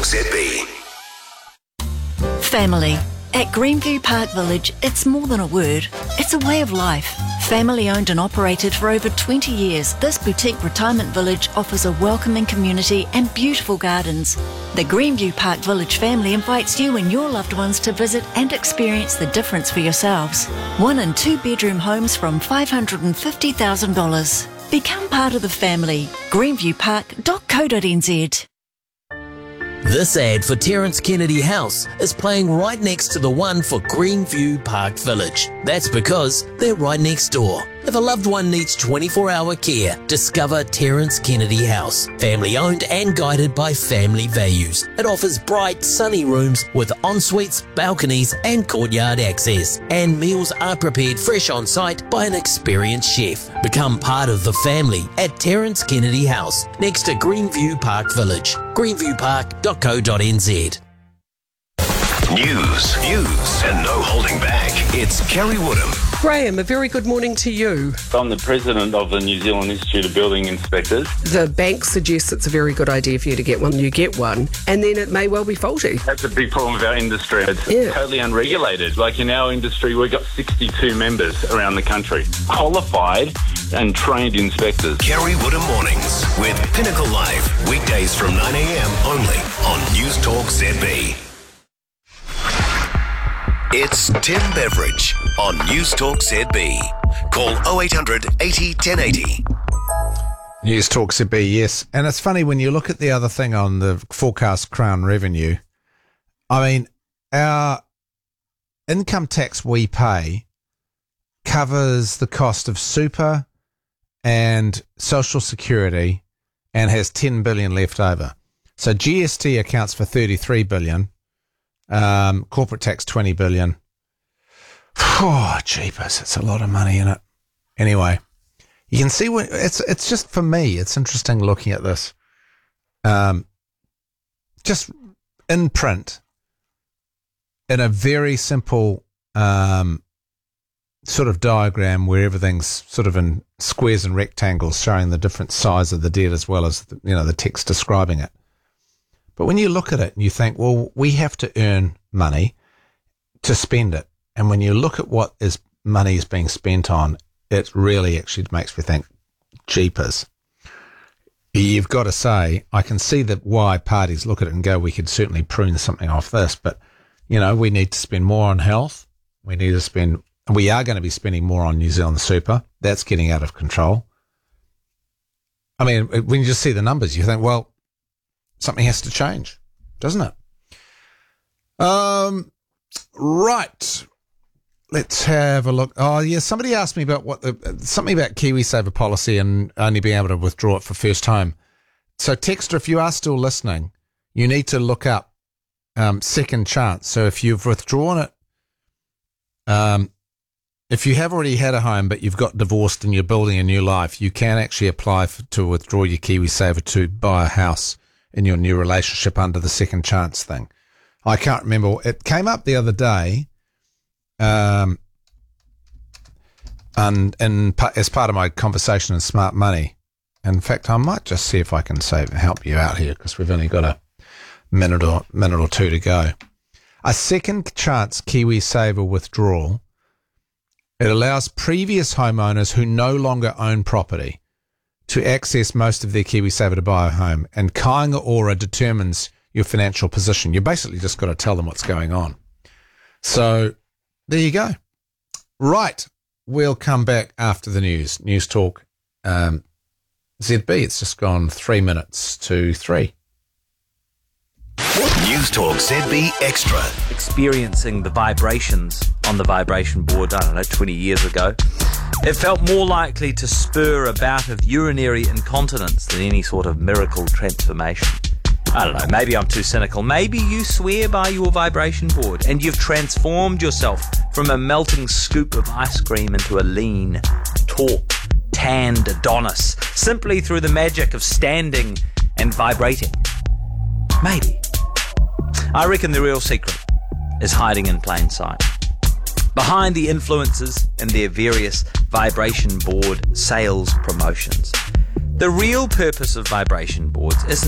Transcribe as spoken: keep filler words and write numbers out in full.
Z B. Family. At Greenview Park Village, it's more than a word. It's a way of life. Family owned and operated for over twenty years, this boutique retirement village offers a welcoming community and beautiful gardens. The Greenview Park Village family invites you and your loved ones to visit and experience the difference for yourselves. One and two bedroom homes from five hundred fifty thousand dollars. Become part of the family. greenview park dot co dot n z. This ad for Terence Kennedy House is playing right next to the one for Greenview Park Village. That's because they're right next door. If a loved one needs twenty-four hour care, discover Terence Kennedy House. Family owned and guided by family values. It offers bright, sunny rooms with en-suites, balconies and courtyard access. And meals are prepared fresh on site by an experienced chef. Become part of the family at Terence Kennedy House, next to Greenview Park Village. greenview park dot co dot n z. News, views, and no holding back. It's Kerry Woodham. Graham, a very good morning to you. I'm the president of the New Zealand Institute of Building Inspectors. The bank suggests it's a very good idea for you to get one. You get one, and then it may well be faulty. That's a big problem with our industry. It's Yeah. totally unregulated. Like in our industry, we've got sixty-two members around the country, qualified and trained inspectors. Kerry Woodham Mornings with Pinnacle Live. Weekdays from nine a.m. only on News Talk Z B. It's Tim Beveridge on News Talk Z B. Call oh eight hundred eighty ten eighty. News Talk Z B, yes. And it's funny when you look at the other thing on the forecast Crown revenue. I mean, our income tax we pay covers the cost of super and social security and has ten billion left over. So G S T accounts for thirty-three billion. Um, corporate tax twenty billion. Oh, jeepers, it's a lot of money in it. Anyway, you can see what it's. It's just for me. It's interesting looking at this. Um, just in print, in a very simple um sort of diagram where everything's sort of in squares and rectangles, showing the different size of the debt as well as the, you know the text describing it. But when you look at it and you think, well, we have to earn money to spend it. And when you look at what is money is being spent on, it really actually makes me think, jeepers. You've got to say, I can see that why parties look at it and go, we could certainly prune something off this. But, you know, we need to spend more on health. We need to spend, we are going to be spending more on New Zealand Super. That's getting out of control. I mean, when you just see the numbers, you think, well, something has to change, doesn't it? Um, right. Let's have a look. Oh, yeah. Somebody asked me about what the something about KiwiSaver policy and only being able to withdraw it for first home. So, Texter, if you are still listening, you need to look up um, second chance. So, if you've withdrawn it, um, if you have already had a home but you've got divorced and you're building a new life, you can actually apply for, to withdraw your KiwiSaver to buy a house in your new relationship under the second chance thing. I can't remember. It came up the other day, um, and, and as part of my conversation in Smart Money. In fact, I might just see if I can save, help you out here because we've only got a minute or minute or two to go. A second chance KiwiSaver withdrawal. It allows previous homeowners who no longer own property to access most of their KiwiSaver to buy a home, and Kāinga Ora determines your financial position. You basically just got to tell them what's going on. So there you go. Right, we'll come back after the news. News Talk um, Z B. It's just gone three minutes to three. News Talk Z B Extra. Experiencing the vibrations on the vibration board, I don't know, twenty years ago, it felt more likely to spur a bout of urinary incontinence than any sort of miracle transformation. I don't know, maybe I'm too cynical. Maybe you swear by your vibration board and you've transformed yourself from a melting scoop of ice cream into a lean, taut, tanned Adonis simply through the magic of standing and vibrating. Maybe. I reckon the real secret is hiding in plain sight. Behind the influencers and their various vibration board sales promotions. The real purpose of vibration boards is